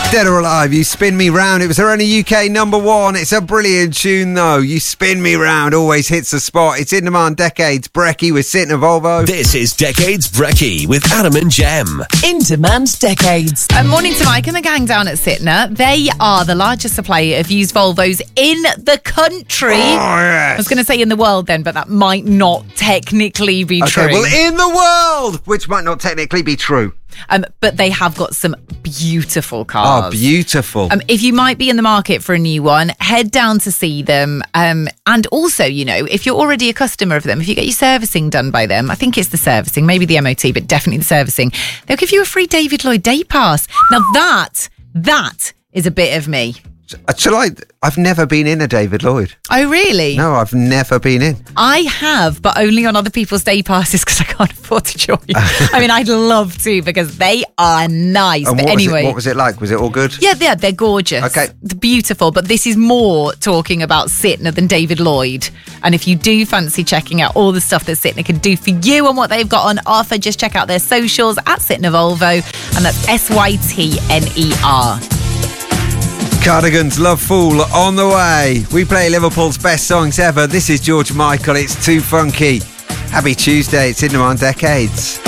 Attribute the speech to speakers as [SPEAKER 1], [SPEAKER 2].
[SPEAKER 1] Dead or Alive, You Spin Me Round. It was their only UK number one. It's a brilliant tune though. You Spin Me Round always hits the spot. It's in demand decades. Brecky with Sitting Volvo.
[SPEAKER 2] This is Decades Brecky with Adam and Jem.
[SPEAKER 3] In demand decades.
[SPEAKER 4] Morning to Mike and the gang down at Sytner. They are the largest supplier of used Volvos in the country.
[SPEAKER 1] Oh, yes.
[SPEAKER 4] I was going to say in the world then, but that might not technically be true.
[SPEAKER 1] Okay, well, in the world, which might not technically be true.
[SPEAKER 4] But they have got some beautiful
[SPEAKER 1] Oh,
[SPEAKER 4] cars.
[SPEAKER 1] beautiful.
[SPEAKER 4] If you might be in the market for a new one, head down to see them. And also, you know, if you're already a customer of them, if you get your servicing done by them, I think it's the servicing, maybe the MOT, but definitely the servicing, they'll give you a free David Lloyd day pass. Now that is a bit of me.
[SPEAKER 1] I've never been in a David Lloyd.
[SPEAKER 4] Oh, really?
[SPEAKER 1] No, I've never been in.
[SPEAKER 4] I have, but only on other people's day passes because I can't afford to join. I mean, I'd love to because they are nice.
[SPEAKER 1] And
[SPEAKER 4] but anyway,
[SPEAKER 1] what was it like? Was it all good?
[SPEAKER 4] yeah, they're gorgeous.
[SPEAKER 1] Okay.
[SPEAKER 4] They're beautiful, but this is more talking about Sytner than David Lloyd. And if you do fancy checking out all the stuff that Sytner can do for you and what they've got on offer, just check out their socials at Sytner Volvo, and that's SYTNER.
[SPEAKER 1] Cardigans, Love Fool on the way. We play Liverpool's best songs ever. This is George Michael. It's too funky. Happy Tuesday. It's in demand decades.